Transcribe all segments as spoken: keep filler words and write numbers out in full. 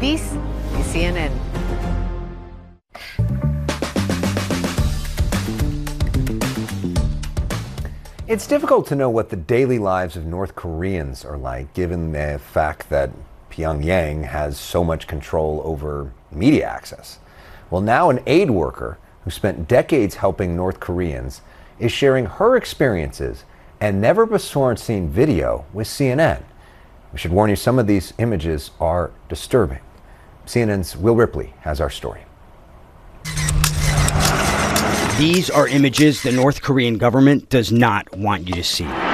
This is C N N. It's difficult to know what the daily lives of North Koreans are like, given the fact that Pyongyang has so much control over media access. Well, now an aid worker who spent decades helping North Koreans is sharing her experiences and never before seen video with C N N. We should warn you, some of these images are disturbing. C N N's Will Ripley has our story. These are images the North Korean government does not want you to see. Far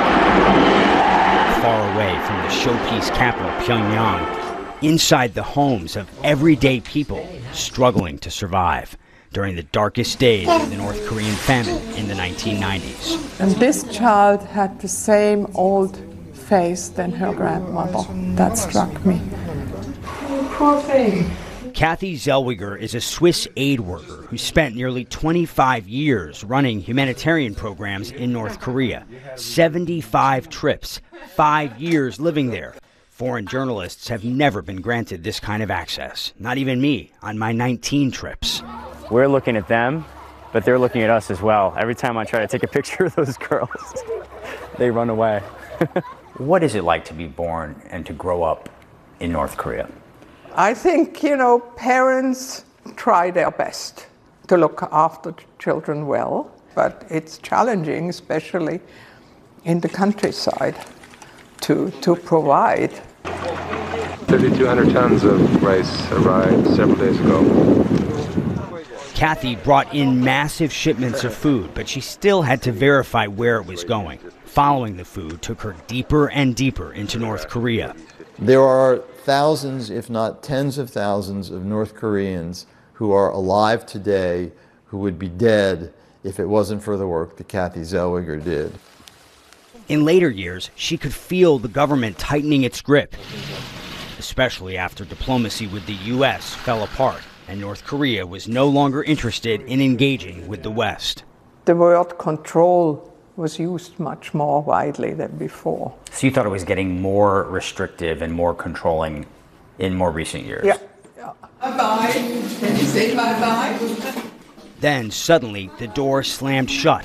away from the showpiece capital, Pyongyang, inside the homes of everyday people struggling to survive during the darkest days of the North Korean famine in the nineteen nineties. And this child had the same old face than her grandmother. That struck me. Poor thing. Kathy Zellweger is a Swiss aid worker who spent nearly twenty-five years running humanitarian programs in North Korea. seventy-five trips, five years living there. Foreign journalists have never been granted this kind of access. Not even me on my nineteen trips. We're looking at them, but they're looking at us as well. Every time I try to take a picture of those girls, they run away. What is it like to be born and to grow up in North Korea? I think, you know, parents try their best to look after children well, but it's challenging, especially in the countryside, to, to provide. thirty-two hundred tons of rice arrived several days ago. Kathy brought in massive shipments of food, but she still had to verify where it was going. Following the food took her deeper and deeper into North Korea. There are thousands, if not tens of thousands, of North Koreans who are alive today who would be dead if it wasn't for the work that Kathy Zellweger did. In later years, she could feel the government tightening its grip, especially after diplomacy with the U S fell apart and North Korea was no longer interested in engaging with the West. The word control was used much more widely than before. So you thought it was getting more restrictive and more controlling in more recent years? Yeah. yeah. Bye-bye. Can you say bye-bye? Then suddenly the door slammed shut.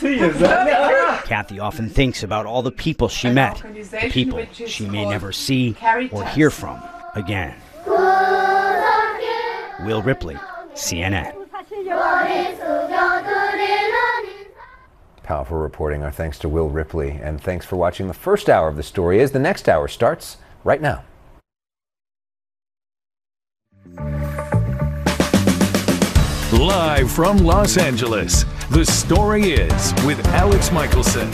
Kathy often thinks about all the people she met, the people she may never see or hear from again. Will Ripley, C N N. Powerful reporting. Our thanks to Will Ripley, and thanks for watching the first hour of The Story Is. The next hour starts right now. Live from Los Angeles, The Story Is with Alex Michelson.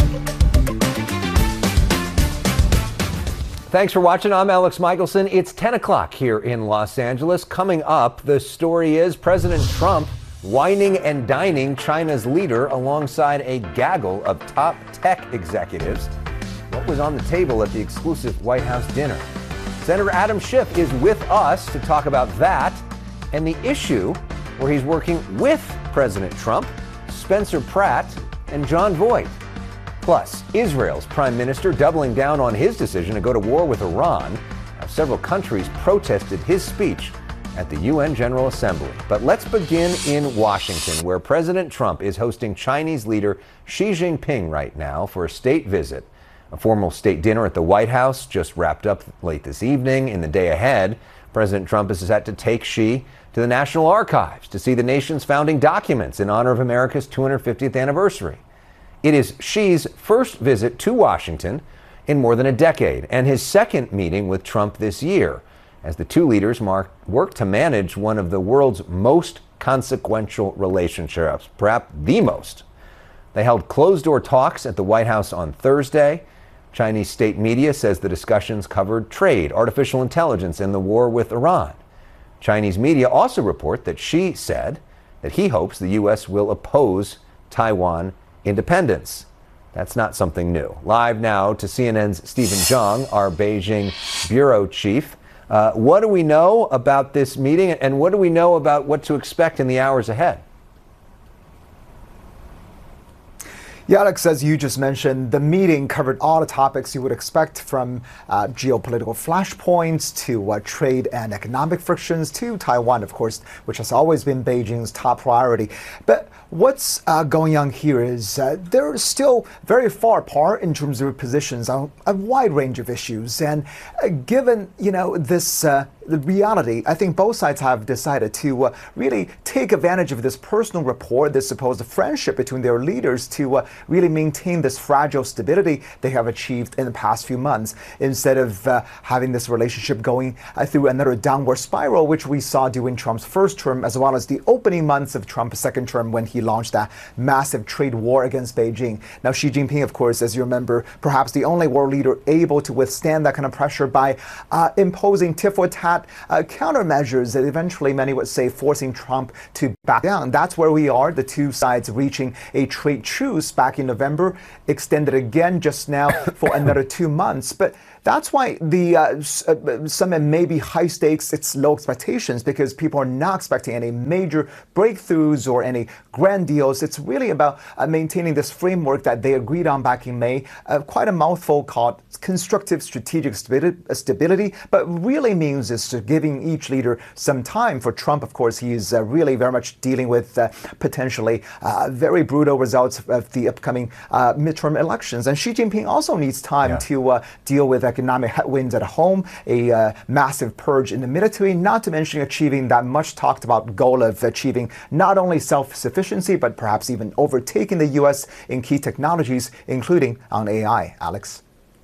Thanks for watching. I'm Alex Michelson. It's ten o'clock here in Los Angeles. Coming up, The Story Is President Trump wining and dining China's leader alongside a gaggle of top tech executives. What was on the table at the exclusive White House dinner? Senator Adam Schiff is with us to talk about that and the issue where he's working with President Trump, Spencer Pratt, and John Voight. Plus, Israel's prime minister doubling down on his decision to go to war with Iran. Now, several countries protested his speech at the U N General Assembly. But let's begin in Washington, where President Trump is hosting Chinese leader Xi Jinping right now for a state visit. A formal state dinner at the White House just wrapped up late this evening. In the day ahead, President Trump is set to take Xi to the National Archives to see the nation's founding documents in honor of America's two hundred fiftieth anniversary. It is Xi's first visit to Washington in more than a decade, and his second meeting with Trump this year, as the two leaders mark, work to manage one of the world's most consequential relationships, perhaps the most. They held closed-door talks at the White House on Thursday. Chinese state media says the discussions covered trade, artificial intelligence, and the war with Iran. Chinese media also report that Xi said that he hopes the U S will oppose Taiwan independence. That's not something new. Live now to C N N's Stephen Zhang, our Beijing bureau chief. Uh, what do we know about this meeting, and what do we know about what to expect in the hours ahead? Yeah, Alex, as you just mentioned, the meeting covered all the topics you would expect, from uh, geopolitical flashpoints to uh, trade and economic frictions to Taiwan, of course, which has always been Beijing's top priority. But what's uh, going on here is uh, they're still very far apart in terms of their positions on a wide range of issues. And uh, given, you know, this uh, the reality, I think both sides have decided to uh, really take advantage of this personal rapport, this supposed friendship between their leaders, to uh, really maintain this fragile stability they have achieved in the past few months, instead of uh, having this relationship going uh, through another downward spiral, which we saw during Trump's first term, as well as the opening months of Trump's second term, when he launched that massive trade war against Beijing. Now, Xi Jinping, of course, as you remember, perhaps the only world leader able to withstand that kind of pressure by uh, imposing tit-for-tat Uh, countermeasures that eventually, many would say, forcing Trump to back down. That's where we are, the two sides reaching a trade truce back in November, extended again just now for another two months. But that's why the uh, summit may be high stakes, it's low expectations, because people are not expecting any major breakthroughs or any grand deals. It's really about uh, maintaining this framework that they agreed on back in May, uh, quite a mouthful, called constructive strategic stability, but really means is giving each leader some time. For Trump, of course, he is uh, really very much dealing with uh, potentially uh, very brutal results of the upcoming uh, midterm elections. And Xi Jinping also needs time yeah. to uh, deal with economic headwinds at home, a uh, massive purge in the military, not to mention achieving that much talked about goal of achieving not only self-sufficiency, but perhaps even overtaking the U S in key technologies, including on A I. Alex?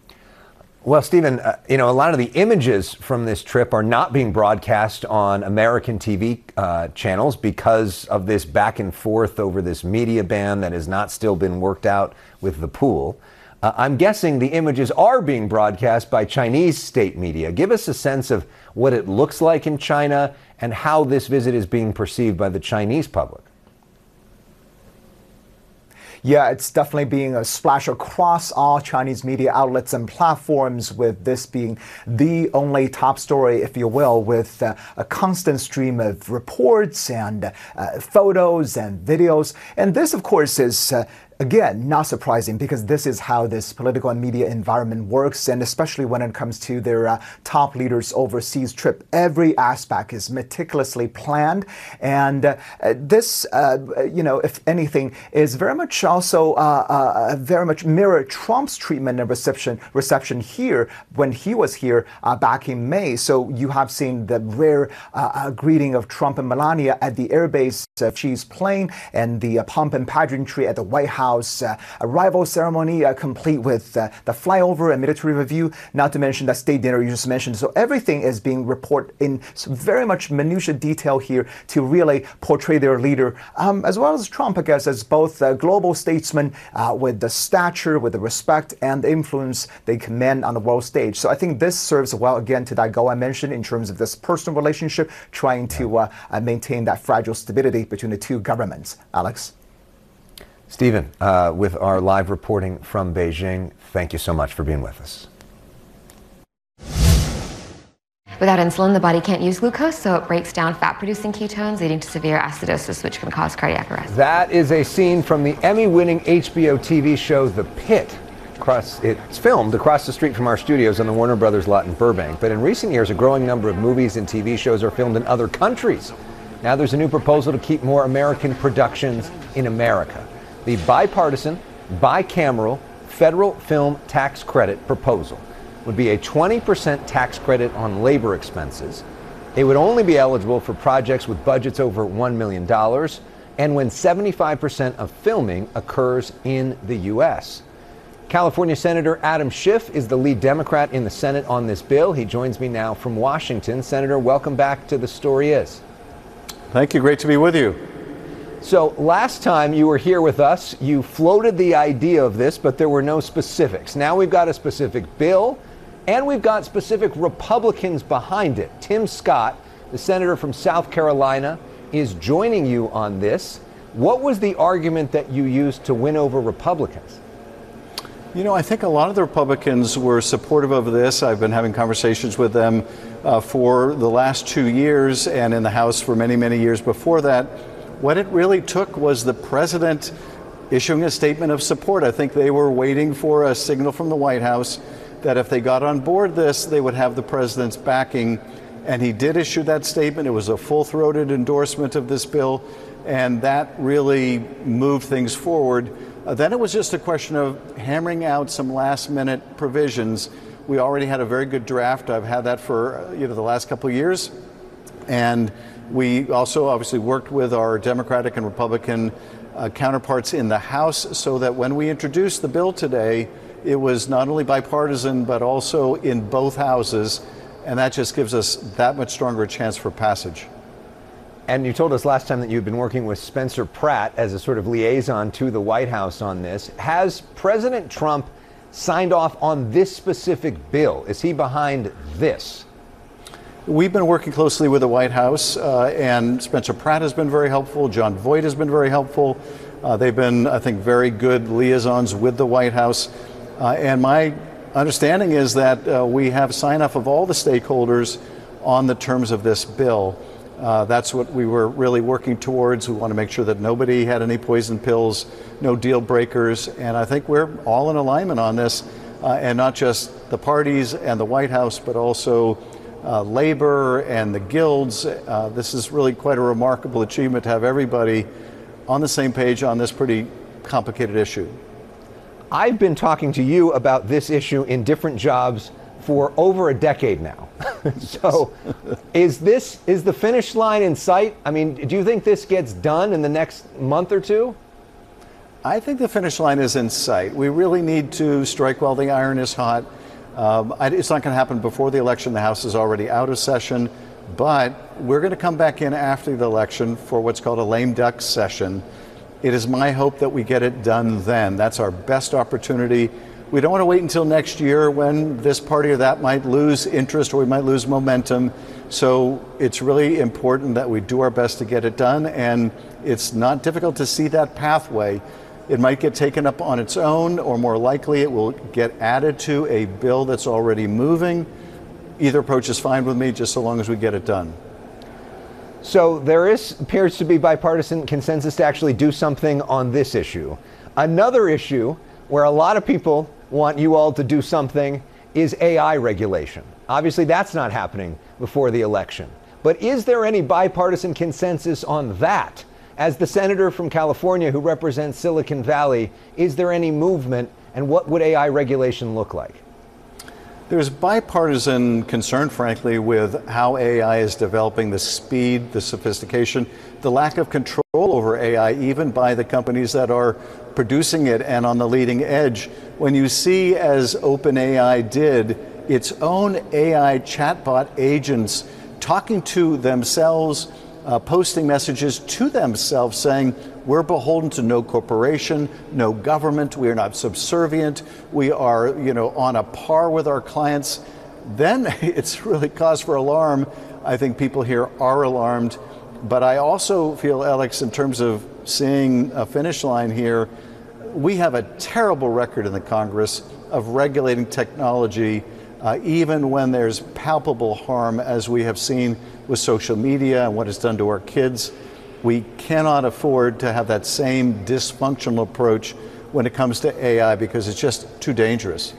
Well, Stephen, uh, you know, a lot of the images from this trip are not being broadcast on American T V uh, channels because of this back and forth over this media ban that has not still been worked out with the pool. Uh, I'm guessing the images are being broadcast by Chinese state media. Give us a sense of what it looks like in China and how this visit is being perceived by the Chinese public. Yeah, it's definitely being a splash across all Chinese media outlets and platforms, with this being the only top story, if you will, with uh, a constant stream of reports and uh, photos and videos. And this, of course, is uh, again, not surprising, because this is how this political and media environment works, and especially when it comes to their uh, top leaders' overseas trip. Every aspect is meticulously planned, and uh, this, uh, you know, if anything, is very much also uh, uh, very much mirror Trump's treatment and reception reception here when he was here uh, back in May. So you have seen the rare uh, uh, greeting of Trump and Melania at the airbase of Xi's plane, and the uh, pomp and pageantry at the White House. Uh, arrival ceremony uh, complete with uh, the flyover and military review, not to mention that state dinner you just mentioned. So everything is being reported in very much minutiae detail here to really portray their leader, um, as well as Trump, I guess, as both a global statesman uh, with the stature, with the respect and the influence they command on the world stage. So I think this serves well, again, to that goal I mentioned in terms of this personal relationship, trying to uh, uh, maintain that fragile stability between the two governments. Alex? Stephen, uh, with our live reporting from Beijing, thank you so much for being with us. Without insulin, the body can't use glucose, so it breaks down fat-producing ketones, leading to severe acidosis, which can cause cardiac arrest. That is a scene from the Emmy-winning H B O T V show The Pit. Across, it's filmed across the street from our studios on the Warner Brothers lot in Burbank. But in recent years, a growing number of movies and T V shows are filmed in other countries. Now there's a new proposal to keep more American productions in America. The bipartisan, bicameral federal film tax credit proposal would be a twenty percent tax credit on labor expenses. It would only be eligible for projects with budgets over one million dollars and when seventy-five percent of filming occurs in the U S. California Senator Adam Schiff is the lead Democrat in the Senate on this bill. He joins me now from Washington. Senator, welcome back to The Story Is. Thank you. Great to be with you. So last time you were here with us, you floated the idea of this, but there were no specifics. Now we've got a specific bill, and we've got specific Republicans behind it. Tim Scott, the senator from South Carolina, is joining you on this. What was the argument that you used to win over Republicans? You know, I think a lot of the Republicans were supportive of this. I've been having conversations with them uh, for the last two years and in the House for many, many years before that. What it really took was the president issuing a statement of support. I think they were waiting for a signal from the White House that if they got on board this, they would have the president's backing. And he did issue that statement. It was a full-throated endorsement of this bill, and that really moved things forward. Uh, then it was just a question of hammering out some last-minute provisions. We already had a very good draft. I've had that for uh, you know the last couple of years. And we also obviously worked with our Democratic and Republican uh, counterparts in the House so that when we introduced the bill today, it was not only bipartisan, but also in both houses. And that just gives us that much stronger a chance for passage. And you told us last time that you've been working with Spencer Pratt as a sort of liaison to the White House on this. Has President Trump signed off on this specific bill? Is he behind this? We've been working closely with the White House, uh, and Spencer Pratt has been very helpful. John Voight has been very helpful. Uh, they've been, I think, very good liaisons with the White House. Uh, and my understanding is that uh, we have sign-off of all the stakeholders on the terms of this bill. Uh, that's what we were really working towards. We want to make sure that nobody had any poison pills, no deal breakers, and I think we're all in alignment on this, uh, and not just the parties and the White House, but also uh, labor and the guilds. Uh, this is really quite a remarkable achievement to have everybody on the same page on this pretty complicated issue. I've been talking to you about this issue in different jobs for over a decade now. So is this, is the finish line in sight? I mean, do you think this gets done in the next month or two? I think the finish line is in sight. We really need to strike while the iron is hot. Um, I, it's not going to happen before the election. The House is already out of session, but we're going to come back in after the election for what's called a lame duck session. It is my hope that we get it done then. That's our best opportunity. We don't want to wait until next year when this party or that might lose interest or we might lose momentum. So it's really important that we do our best to get it done, and it's not difficult to see that pathway. It might get taken up on its own, or more likely it will get added to a bill that's already moving. Either approach is fine with me, just so long as we get it done. So there is appears to be bipartisan consensus to actually do something on this issue. Another issue where a lot of people want you all to do something is A I regulation. Obviously, that's not happening before the election. But is there any bipartisan consensus on that? As the senator from California who represents Silicon Valley, is there any movement, and what would A I regulation look like? There's bipartisan concern, frankly, with how A I is developing, the speed, the sophistication, the lack of control over A I, even by the companies that are producing it and on the leading edge. When you see, as OpenAI did, its own A I chatbot agents talking to themselves, uh, posting messages to themselves saying, we're beholden to no corporation, no government, we are not subservient, we are, you know, on a par with our clients, then it's really cause for alarm. I think people here are alarmed. But I also feel, Alex, in terms of seeing a finish line here, we have a terrible record in the Congress of regulating technology, uh, even when there's palpable harm, as we have seen with social media and what it's done to our kids. We cannot afford to have that same dysfunctional approach when it comes to A I, because it's just too dangerous.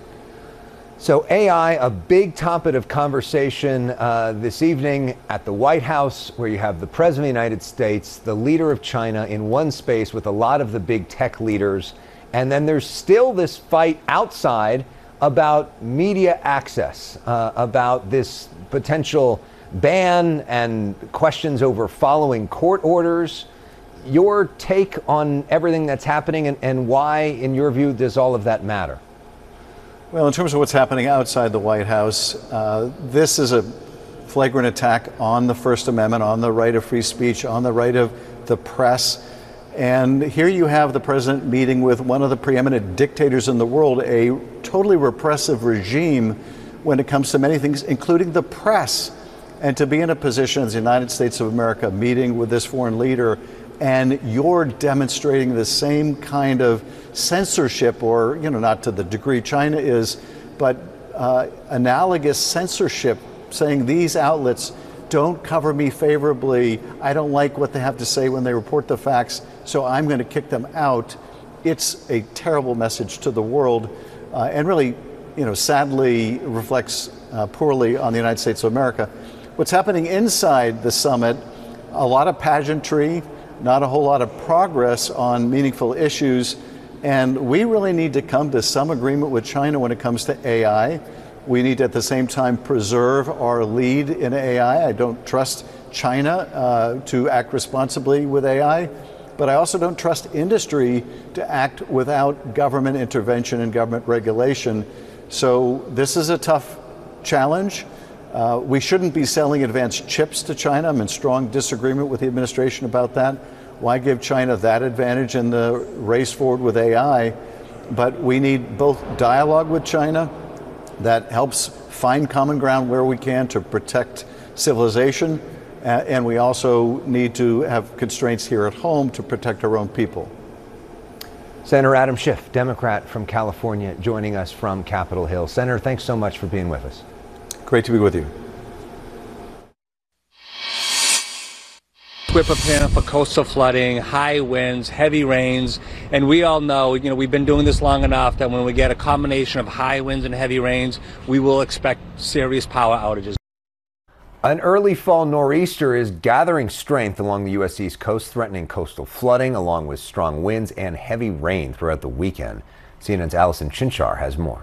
So A I, a big topic of conversation uh, this evening at the White House, where you have the President of the United States, the leader of China in one space with a lot of the big tech leaders. And then there's still this fight outside about media access, uh, about this potential ban and questions over following court orders. Your take on everything that's happening, and, and why, in your view, does all of that matter? Well, in terms of what's happening outside the White House, uh, this is a flagrant attack on the First Amendment, on the right of free speech, on the right of the press. And here you have the president meeting with one of the preeminent dictators in the world, a totally repressive regime when it comes to many things, including the press. And to be in a position as the United States of America meeting with this foreign leader, and you're demonstrating the same kind of censorship, or, you know, not to the degree China is, but uh, analogous censorship, saying these outlets don't cover me favorably. I don't like what they have to say when they report the facts, so I'm going to kick them out. It's a terrible message to the world, uh, and really, you know, sadly reflects uh, poorly on the United States of America. What's happening inside the summit, a lot of pageantry, not a whole lot of progress on meaningful issues, and we really need to come to some agreement with China when it comes to A I. We need to, at the same time, preserve our lead in A I. I don't trust China uh, to act responsibly with A I, but I also don't trust industry to act without government intervention and government regulation. So this is a tough challenge. Uh, we shouldn't be selling advanced chips to China. I'm in strong disagreement with the administration about that. Why give China that advantage in the race forward with A I? But we need both dialogue with China that helps find common ground where we can to protect civilization, uh, and we also need to have constraints here at home to protect our own people. Senator Adam Schiff, Democrat from California, joining us from Capitol Hill. Senator, thanks so much for being with us. Great to be with you. We're preparing for coastal flooding, high winds, heavy rains, and we all know, you know, we've been doing this long enough that when we get a combination of high winds and heavy rains, we will expect serious power outages. An early fall nor'easter is gathering strength along the U S East Coast, threatening coastal flooding, along with strong winds and heavy rain throughout the weekend. C N N's Allison Chinchar has more.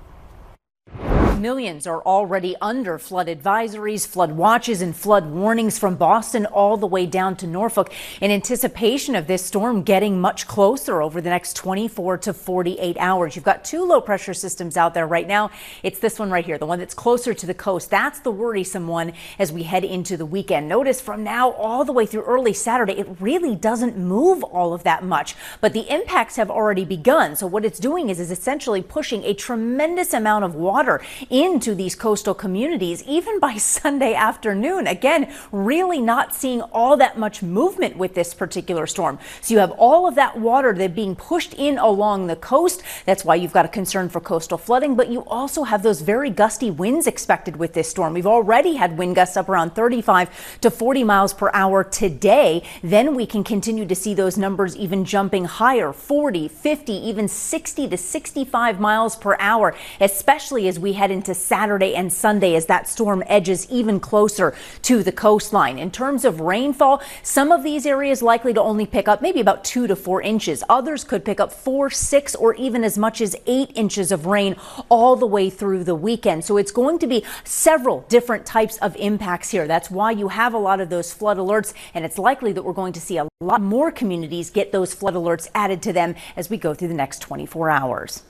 Millions are already under flood advisories, flood watches, and flood warnings from Boston all the way down to Norfolk in anticipation of this storm getting much closer over the next twenty-four to forty-eight hours. You've got two low pressure systems out there right now. It's this one right here, the one that's closer to the coast. That's the worrisome one as we head into the weekend. Notice from now all the way through early Saturday, it really doesn't move all of that much, but the impacts have already begun. So what it's doing is, is essentially pushing a tremendous amount of water into these coastal communities, even by Sunday afternoon. Again, really not seeing all that much movement with this particular storm. So you have all of that water that being pushed in along the coast. That's why you've got a concern for coastal flooding, but you also have those very gusty winds expected with this storm. We've already had wind gusts up around thirty-five to forty miles per hour today. Then we can continue to see those numbers even jumping higher, forty, fifty, even sixty to sixty-five miles per hour, especially as we head into Saturday and Sunday as that storm edges even closer to the coastline. In terms of rainfall, some of these areas likely to only pick up maybe about two to four inches. Others could pick up four, six, or even as much as eight inches of rain all the way through the weekend. So it's going to be several different types of impacts here. That's why you have a lot of those flood alerts, and it's likely that we're going to see a lot more communities get those flood alerts added to them as we go through the next twenty-four hours.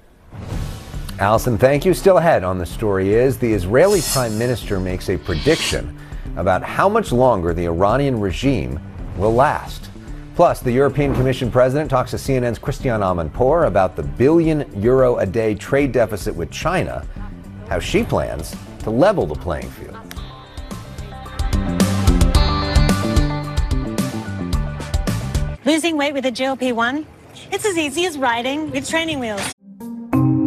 Allison, thank you. Still ahead on The Story Is, the Israeli Prime Minister makes a prediction about how much longer the Iranian regime will last. Plus, the European Commission president talks to C N N's Christiane Amanpour about the billion euro a day trade deficit with China, how she plans to level the playing field. Losing weight with a G L P one? It's as easy as riding with training wheels.